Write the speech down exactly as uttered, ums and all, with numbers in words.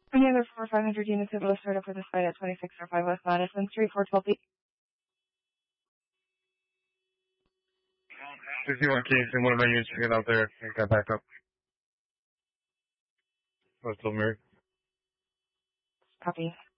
Any other four five hundred units able to start up for this flight at twenty-six oh five West Madison Street, four twelve feet? fifty-one Kingston, one of my units to get out there and got back up. What's up, Mary? Copy.